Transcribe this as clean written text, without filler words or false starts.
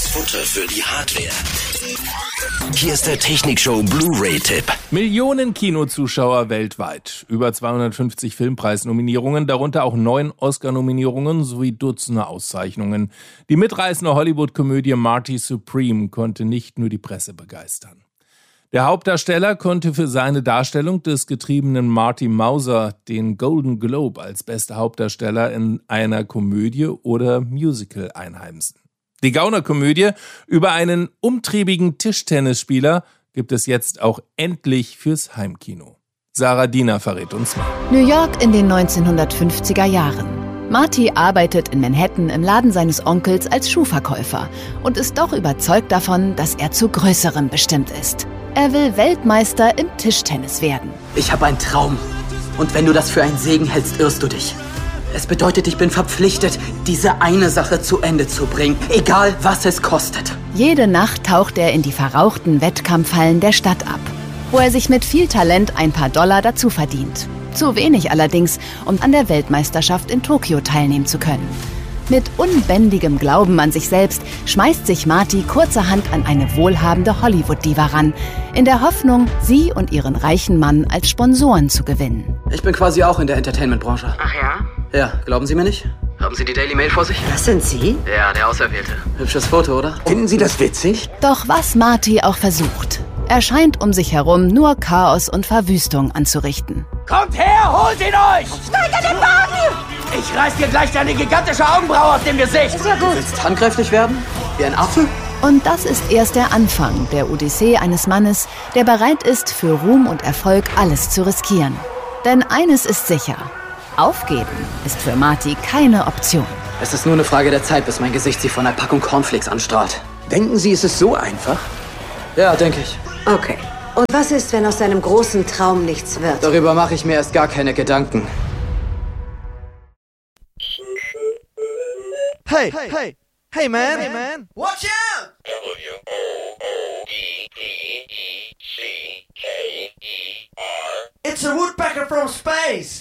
Futter für die Hardware. Hier ist der Technikshow Blu-ray-Tipp. Millionen Kinozuschauer weltweit, über 250 Filmpreisnominierungen, darunter auch 9 Oscar-Nominierungen sowie Dutzende Auszeichnungen. Die mitreißende Hollywood-Komödie Marty Supreme konnte nicht nur die Presse begeistern. Der Hauptdarsteller konnte für seine Darstellung des getriebenen Marty Mauser den Golden Globe als bester Hauptdarsteller in einer Komödie oder Musical einheimsen. Die Gaunerkomödie über einen umtriebigen Tischtennisspieler gibt es jetzt auch endlich fürs Heimkino. Sarah Diener verrät uns mehr. New York in den 1950er Jahren. Marty arbeitet in Manhattan im Laden seines Onkels als Schuhverkäufer und ist doch überzeugt davon, dass er zu Größerem bestimmt ist. Er will Weltmeister im Tischtennis werden. Ich habe einen Traum. Und wenn du das für einen Segen hältst, irrst du dich. Es bedeutet, ich bin verpflichtet, diese eine Sache zu Ende zu bringen, egal was es kostet. Jede Nacht taucht er in die verrauchten Wettkampfhallen der Stadt ab, wo er sich mit viel Talent ein paar Dollar dazu verdient. Zu wenig allerdings, um an der Weltmeisterschaft in Tokio teilnehmen zu können. Mit unbändigem Glauben an sich selbst schmeißt sich Marty kurzerhand an eine wohlhabende Hollywood-Diva ran, in der Hoffnung, sie und ihren reichen Mann als Sponsoren zu gewinnen. Ich bin quasi auch in der Entertainment-Branche. Ach ja? Ja, glauben Sie mir nicht? Haben Sie die Daily Mail vor sich? Das sind Sie? Ja, der Auserwählte. Hübsches Foto, oder? Finden Sie das witzig? Doch was Marty auch versucht, er scheint um sich herum nur Chaos und Verwüstung anzurichten. Kommt her, holt ihn euch! Steig in den Wagen! Ich reiß dir gleich deine gigantische Augenbraue aus dem Gesicht! Ist ja gut. Willst handgreiflich werden? Wie ein Affe? Und das ist erst der Anfang der Odyssee eines Mannes, der bereit ist, für Ruhm und Erfolg alles zu riskieren. Denn eines ist sicher: Aufgeben ist für Marty keine Option. Es ist nur eine Frage der Zeit, bis mein Gesicht sie von einer Packung Cornflakes anstrahlt. Denken Sie, es ist so einfach? Ja, denke ich. Okay. Und was ist, wenn aus deinem großen Traum nichts wird? Darüber mache ich mir erst gar keine Gedanken. Hey, man. Hey, man. Watch out! It's a woodpecker from space.